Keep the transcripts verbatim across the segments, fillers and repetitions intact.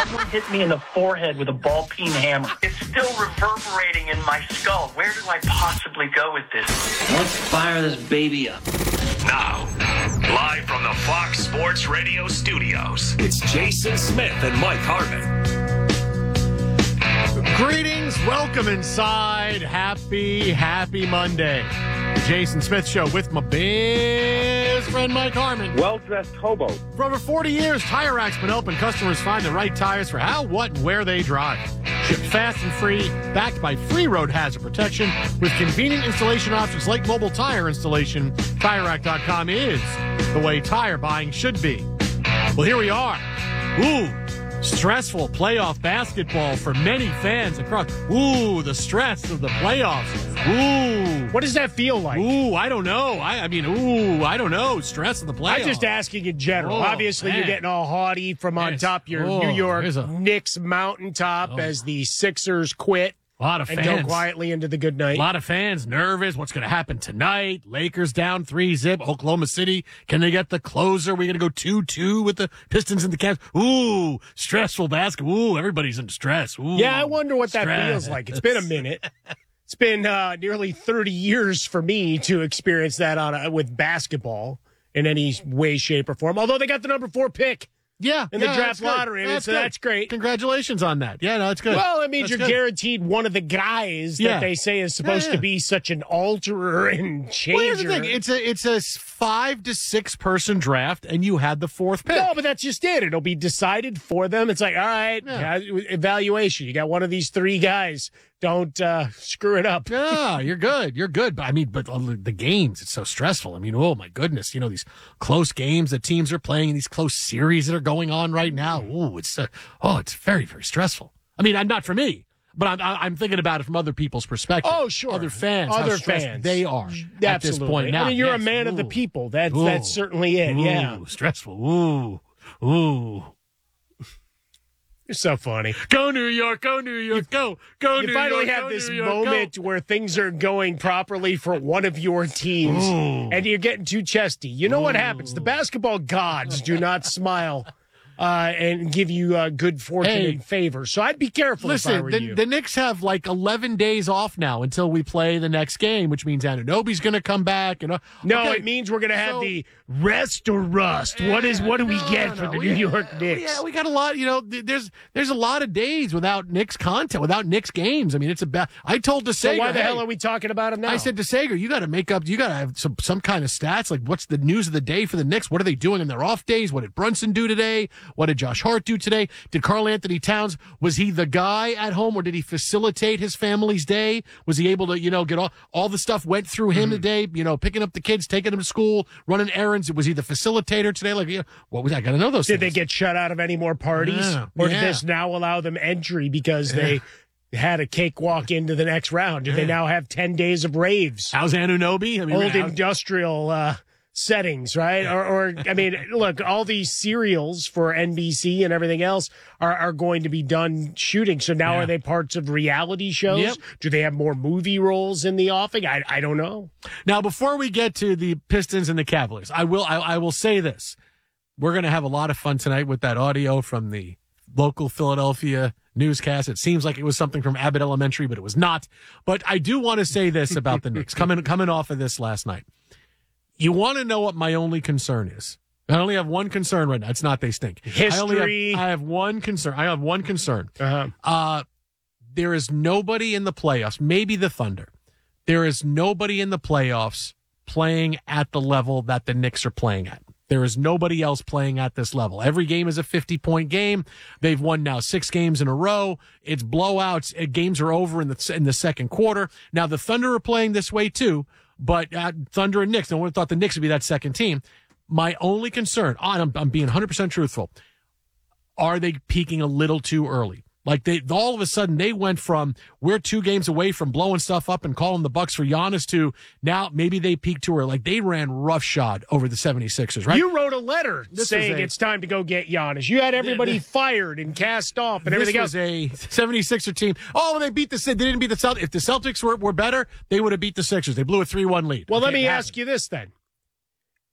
Someone hit me in the forehead with a ball peen hammer. It's still reverberating in my skull. Where do I possibly go with this? Let's fire this baby up. Now, live from the Fox Sports Radio studios, it's Jason Smith and Mike Harmon. Greetings, welcome inside. Happy, happy Monday. The Jason Smith Show with my best friend Mike Harmon. Well-dressed hobo. For over forty years, Tire Rack's been helping customers find the right tires for how, what, and where they drive. Shipped fast and free, backed by free road hazard protection, with convenient installation options like mobile tire installation. Tire Rack dot com is the way tire buying should be. Well, here we are. Ooh. Stressful playoff basketball for many fans across. Ooh, the stress of the playoffs. Ooh. What does that feel like? Ooh, I don't know. I, I mean, ooh, I don't know. Stress of the playoffs. I'm just asking in general. Oh, Obviously, man. you're getting all haughty from on Yes. top your Oh, New York there's a- Knicks mountaintop Oh. as the Sixers quit A lot of and fans. go quietly into the good night. A lot of fans nervous. What's going to happen tonight? Lakers down three zip. Oklahoma City. Can they get the closer? We're going to go two two with the Pistons and the Cavs. Ooh, stressful basketball. Ooh, everybody's in stress. Ooh, Yeah, I wonder what that stress. feels like. It's been a minute. It's been uh, nearly thirty years for me to experience that on a, with basketball in any way, shape, or form. Although they got the number four pick Yeah, in the yeah, draft that's good. lottery, and so good. that's great. Congratulations on that. Yeah, no, it's good. Well, it means That's you're good. guaranteed one of the guys Yeah. that they say is supposed Yeah, yeah. to be such an alterer and changer. Well, here's the thing. It's a it's a five to six person draft, and you had the fourth pick. No, but that's just it. It'll be decided for them. It's like, all right, Yeah. uh, evaluation. You got one of these three guys. Don't uh, screw it up. Yeah, you're good. You're good. But I mean, but uh, the games, it's so stressful. I mean, oh my goodness, you know, these close games that teams are playing, these close series that are going on right now. Ooh, it's uh, oh, it's very, very stressful. I mean, I'm not for me, but I'm I'm thinking about it from other people's perspective. Oh, sure. Other fans, how Other stressed fans. they are Absolutely. at this point now. I mean, you're Yes. a man of the Ooh. people. That's Ooh. that's certainly it. Ooh, Yeah. stressful. Ooh, ooh. You're so funny. Go New York, go New York, go, go New You York. finally have go this New York, moment go. where things are going properly for one of your teams, Ooh. and you're getting too chesty. You know what happens? The basketball gods do not smile uh, and give you uh, good fortune Hey. and favor. So I'd be careful if I Listen, were the, you. the Knicks have like eleven days off now until we play the next game, which means Anunoby's going to come back. And uh, no, okay. it means we're going to have So- the rest or rust. What is? What do we No, get no, for the yeah, New York Knicks? Yeah, we got a lot. You know, th- there's there's a lot of days without Knicks content, without Knicks games. I mean, it's about. I told DeSager, so why the hey, hell are we talking about him now? I said to Sager, you got to make up. You got to have some some kind of stats. Like, what's the news of the day for the Knicks? What are they doing in their off days? What did Brunson do today? What did Josh Hart do today? Did Karl Anthony Towns, was he the guy at home, or did he facilitate his family's day? Was he able to, you know, get all all the stuff went through him Mm-hmm. today? You know, picking up the kids, taking them to school, running errands. Was he the facilitator today? Like, you know, what was I got to know those? Did they things. get shut out of any more parties, Yeah, or did yeah. this now allow them entry because they had a cakewalk into the next round? Do they now have ten days of raves? How's Anunoby? I mean, Old how- industrial uh, settings, right? Or, or, I mean, look, all these serials for N B C and everything else are, are going to be done shooting. So now Yeah. are they parts of reality shows? Yep. Do they have more movie roles in the offing? I, I don't know. Now, before we get to the Pistons and the Cavaliers, I will I, I will say this: we're going to have a lot of fun tonight with that audio from the local Philadelphia newscast. It seems like it was something from Abbott Elementary, but it was not. But I do want to say this about the Knicks coming coming off of this last night. You want to know what my only concern is? I only have one concern right now. It's not they stink. I, only History. have, I have one concern. I have one concern. Uh-huh. Uh, there is nobody in the playoffs, maybe the Thunder. There is nobody in the playoffs playing at the level that the Knicks are playing at. There is nobody else playing at this level. Every game is a fifty-point game. They've won now six games in a row. It's blowouts. Uh, Games are over in the in the second quarter. Now, the Thunder are playing this way too, but uh, Thunder and Knicks, no one thought the Knicks would be that second team. My only concern, and I'm, I'm being one hundred percent truthful, are they peaking a little too early? Like they, all of a sudden they went from we're two games away from blowing stuff up and calling the Bucks for Giannis to now maybe they peaked too early. Like they ran roughshod over the seventy-sixers, right? You wrote a letter This saying was a- it's time to go get Giannis. You had everybody fired and cast off and this everything was else. a seventy-sixer team. Oh, they beat the they didn't beat the Celtics. If the Celtics were, were better, they would have beat the Sixers. They blew a three one lead. Well, let Okay, me it ask happened. you this then.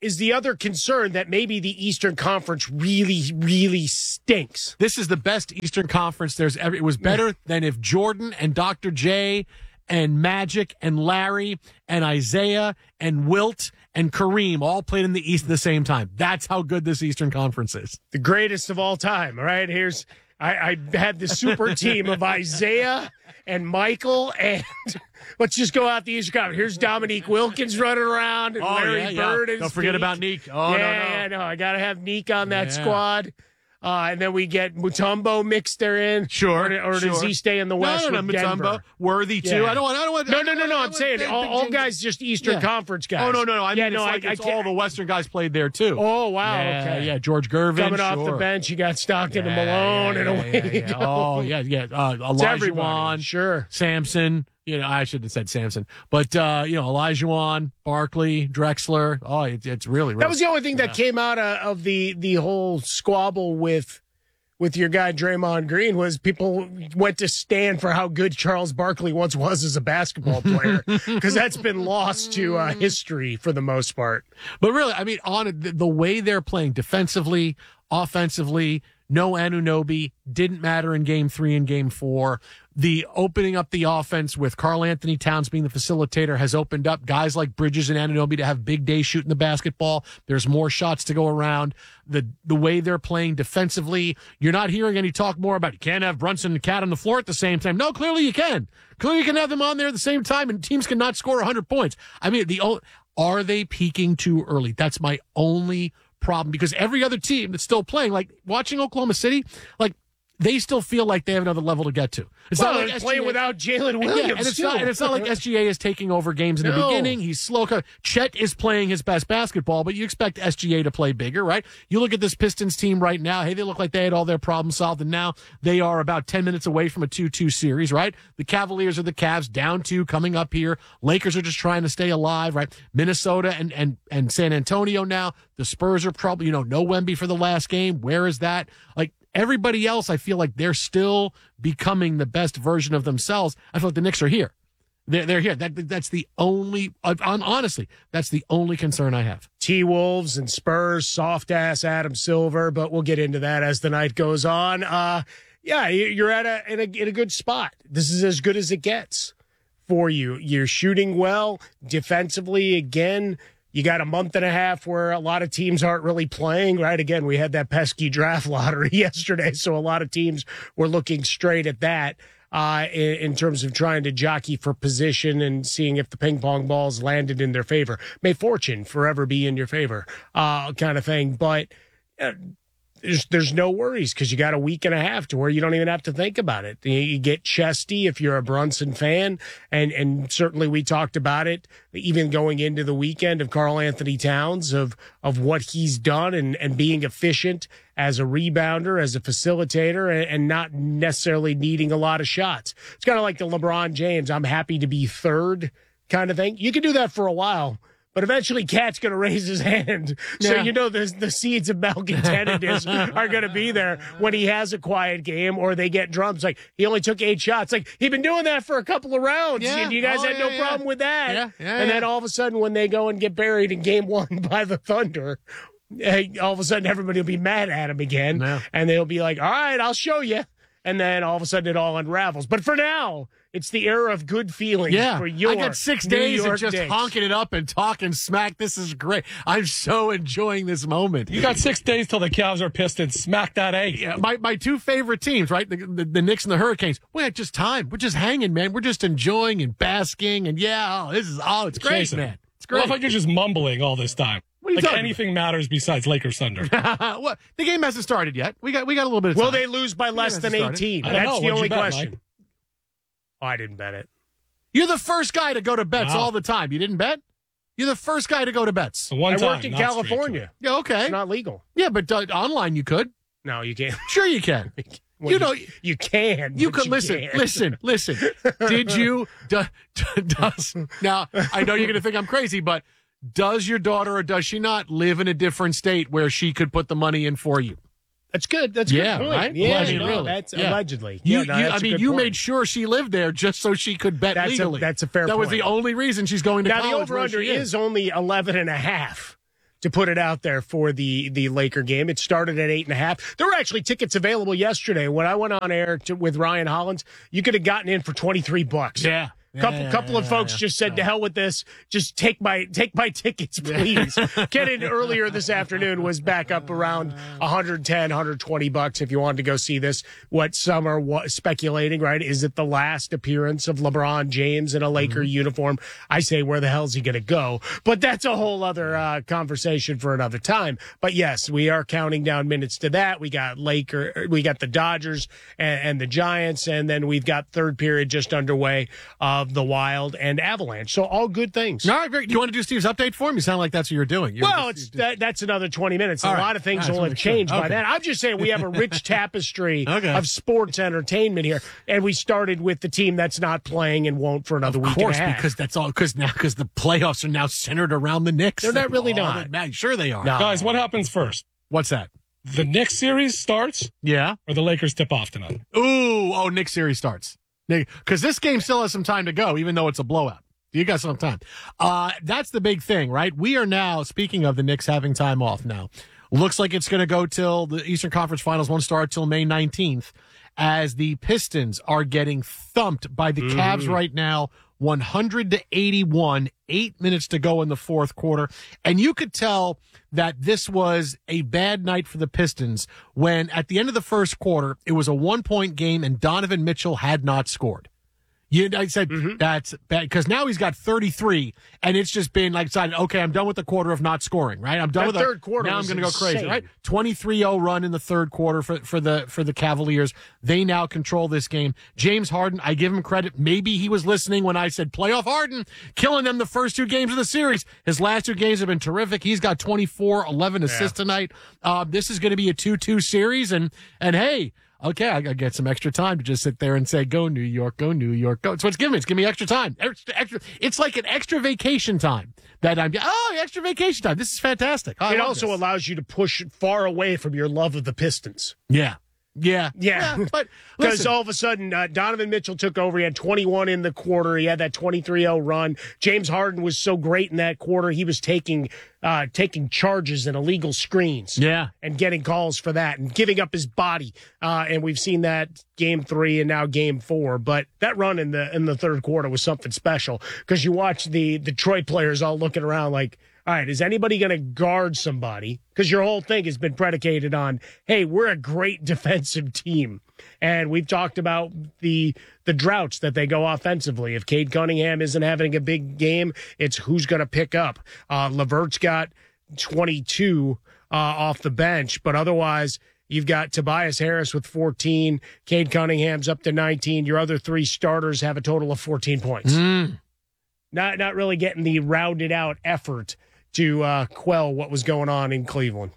is the other concern that maybe the Eastern Conference really, really stinks. This is the best Eastern Conference there's ever. It was better than if Jordan and Doctor J and Magic and Larry and Isaiah and Wilt and Kareem all played in the East at the same time. That's how good this Eastern Conference is. The greatest of all time. All right, here's I, I had the super team of Isaiah and Michael, and let's just go out the Eastern Conference. Here's Dominique Wilkins running around, and oh, Larry yeah, Bird. Yeah. And Don't forget Neek. about Neek. Oh, yeah, no, no. yeah, no, I got to have Neek on that yeah. squad. Uh, and then we get Mutombo mixed there in. Sure. Or, or sure. does he stay in the West no, no, no, with Denver? Mutombo. Worthy, too. Yeah. I don't want, I don't want. No, no, no, no. I'm saying big, all, big all things. guys just Eastern yeah. Conference guys. Oh, no, no, no. I yeah, mean, no, it's like I, it's I can't. all the Western guys played there, too. Oh, wow. Yeah, okay. yeah. George Gervin. Coming sure. off the bench, you got Stockton yeah, and Malone yeah, and yeah, away yeah, you yeah. go. Oh, yeah, yeah. Uh, It's everybody. Elijah Sure. Samson. You know, I should have said Samson, but uh, you know, Olajuwon, Barkley, Drexler. Oh, it, it's really, really. That was the only thing yeah. that came out of, of the the whole squabble with with your guy Draymond Green was people went to stand for how good Charles Barkley once was as a basketball player, because that's been lost to uh, history for the most part. But really, I mean, on the, the way they're playing defensively, offensively, no Anunoby, didn't matter in game three and game four. The opening up the offense with Karl Anthony Towns being the facilitator has opened up guys like Bridges and Anunoby to have big days shooting the basketball. There's more shots to go around. The the way they're playing defensively, you're not hearing any talk more about you can't have Brunson and Cat on the floor at the same time. No, clearly you can. Clearly you can have them on there at the same time, and teams cannot score one hundred points. I mean, the are they peaking too early? That's my only problem, because every other team that's still playing, like watching Oklahoma City, like they still feel like they have another level to get to. It's well, not they're like S G A, playing without Jalen Williams, yeah, and it's too. not, and it's not like S G A is taking over games in the No. beginning. He's slow. Chet is playing his best basketball, but you expect S G A to play bigger, right? You look at this Pistons team right now. Hey, they look like they had all their problems solved, and now they are about ten minutes away from a two two series, right? The Cavaliers are the Cavs, down two, coming up here. Lakers are just trying to stay alive, right? Minnesota and and and San Antonio now. The Spurs are probably, you know, no Wemby for the last game. Where is that? Like, everybody else, I feel like they're still becoming the best version of themselves. I feel like the Knicks are here. They're, they're here. That, that's the only, uh, honestly, that's the only concern I have. T-Wolves and Spurs, soft-ass Adam Silver, but we'll get into that as the night goes on. Uh, yeah, you're at a in, a in a good spot. This is as good as it gets for you. You're shooting well. Defensively, again, you got a month and a half where a lot of teams aren't really playing, right? Again, we had that pesky draft lottery yesterday, so a lot of teams were looking straight at that uh, in, in terms of trying to jockey for position and seeing if the ping pong balls landed in their favor. May fortune forever be in your favor, uh, kind of thing. But uh, there's there's no worries because you got a week and a half to where you don't even have to think about it. You, you get chesty if you're a Brunson fan, and and certainly we talked about it even going into the weekend of Karl Anthony Towns, of of what he's done and and being efficient as a rebounder, as a facilitator, and, and not necessarily needing a lot of shots. It's kind of like the LeBron James, I'm happy to be third kind of thing. You can do that for a while, but eventually Cat's going to raise his hand. So Yeah. you know the, the seeds of malcontentedness are going to be there when he has a quiet game or they get drums. Like, he only took eight shots. Like, he'd been doing that for a couple of rounds. Yeah. And you guys Oh, had yeah, no yeah. problem with that. Yeah, yeah, and then yeah. all of a sudden when they go and get buried in game one by the Thunder, hey, all of a sudden everybody will be mad at him again. Yeah. And they'll be like, all right, I'll show you. And then all of a sudden it all unravels. But for now, it's the era of good feelings Yeah, for your I got six New days York of just Knicks. honking it up and talking smack. This is great. I'm so enjoying this moment. You got six days till the Cavs are Pistons. Smack that eight. Yeah, my, my two favorite teams, right? The, the, the Knicks and the Hurricanes. We had just time. We're just hanging, man. We're just enjoying and basking. And yeah, oh, this is, oh, it's great, Jason, man. It's I love great. like you're just mumbling all this time. What are you like talking anything matters besides Lakers Thunder. What? The game hasn't started yet. We got we got a little bit of time. Will they lose by less hasn't than started. eighteen? I don't That's know. the What'd only you bet, question. Mike? Oh, I didn't bet it. You're the first guy to go to bets Wow. all the time. You didn't bet? You're the first guy to go to bets. So one I time, worked in not straight to California. it. Yeah, okay. It's not legal. Yeah, but uh, online you could. No, you can't. Sure you can. Well, you know, you can. You but could listen, can't. listen, listen. Did you, do, do- does, now, I know you're going to think I'm crazy, but does your daughter or does she not live in a different state where she could put the money in for you? That's good. That's a Yeah, good point. right? Yeah, Allegedly, no, really. that's Yeah. allegedly. You, yeah, no, you, that's I a mean, good you point. made sure she lived there just so she could bet That's a- legally. that's a fair That was point. the only reason she's going to Now, the college. where over-under she is only eleven and a half. to put it out there for the the Laker game. It started at eight and a half. There were actually tickets available yesterday when I went on air to, with Ryan Hollins. You could have gotten in for twenty-three bucks. Yeah. Couple yeah, couple yeah, of folks yeah, just said, yeah. to hell with this. Just take my take my tickets, please. Kennan earlier this afternoon was back up around one ten, one twenty bucks if you wanted to go see this. What some are wa- speculating, right? Is it the last appearance of LeBron James in a Laker mm-hmm. uniform? I say, where the hell is he going to go? But that's a whole other uh, conversation for another time. But yes, we are counting down minutes to that. We got Laker, we got the Dodgers and, and the Giants, and then we've got third period just underway. Uh, Of the Wild and Avalanche. So all good things. All right, great. Do you want to do Steve's update for him? You sound like that's what you're doing. You're well, just, it's that, that's another twenty minutes. All a right. lot of things All right, will have sure. changed Okay. by then. I'm just saying we have a rich tapestry okay. of sports entertainment here. And we started with the team that's not playing and won't for another of week course, and a half. because that's all. Because now, because the playoffs are now centered around the Knicks. They're not really All not. that matters. Sure, they are. No. Guys, what happens first? What's that? The Knicks series starts, Yeah. or the Lakers tip off tonight? Ooh, oh, Knicks series starts. Because this game still has some time to go, even though it's a blowout. You got some time. Uh, that's the big thing, right? We are now, speaking of the Knicks having time off now, looks like it's going to go till the Eastern Conference Finals won't start till May nineteenth, as the Pistons are getting thumped by the Cavs right now, one hundred to eighty-one, eight minutes to go in the fourth quarter. And you could tell that this was a bad night for the Pistons when at the end of the first quarter, it was a one-point game and Donovan Mitchell had not scored. You, I said, mm-hmm. that's bad, because now he's got thirty-three, and it's just been like, decided, okay, I'm done with the quarter of not scoring, right? I'm done that with third the, quarter. Now I'm going to go crazy, insane. right? twenty-three oh run in the third quarter for, for the for the Cavaliers. They now control this game. James Harden, I give him credit. Maybe he was listening when I said playoff Harden, killing them the first two games of the series. His last two games have been terrific. He's got twenty-four, eleven assists yeah. tonight. Uh, this is going to be a two two series, and and hey, okay, I gotta get some extra time to just sit there and say, go New York, go New York, go. It's what's giving me. It's giving me extra time. Extra, extra. It's like an extra vacation time that I'm, oh, extra vacation time. This is fantastic. I it love also this. allows you to push far away from your love of the Pistons. Yeah. Yeah. Yeah. yeah but because listen. all of a sudden, uh, Donovan Mitchell took over. He had twenty-one in the quarter. He had that twenty-three oh run. James Harden was so great in that quarter. He was taking uh, taking charges and illegal screens. Yeah. And getting calls for that and giving up his body. Uh, and we've seen that game three and now game four. But that run in the in the third quarter was something special because you watch the Detroit players all looking around like, all right, is anybody going to guard somebody? Because your whole thing has been predicated on, hey, we're a great defensive team. And we've talked about the the droughts that they go offensively. If Cade Cunningham isn't having a big game, it's who's going to pick up. Uh, Levert's got twenty-two uh, off the bench, but otherwise you've got Tobias Harris with fourteen. Cade Cunningham's up to nineteen. Your other three starters have a total of fourteen points. Mm. Not not really getting the rounded out effort to uh, quell what was going on in Cleveland.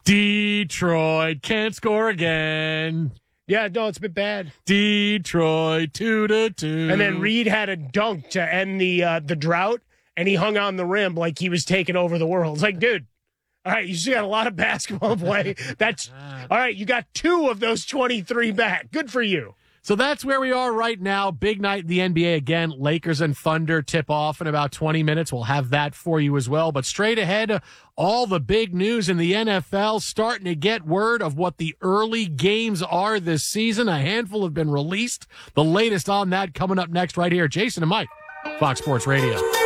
Detroit can't score again. Yeah, no, it's been bad. Detroit, two to two. And then Reed had a dunk to end the uh, the drought, and he hung on the rim like he was taking over the world. It's like, dude, all right, you still got a lot of basketball to play. That's all right. You got two of those twenty-three back. Good for you. So that's where we are right now. Big night in the N B A again. Lakers and Thunder tip off in about twenty minutes. We'll have that for you as well. But straight ahead, all the big news in the N F L, starting to get word of what the early games are this season. A handful have been released. The latest on that coming up next right here. Jason and Mike, Fox Sports Radio.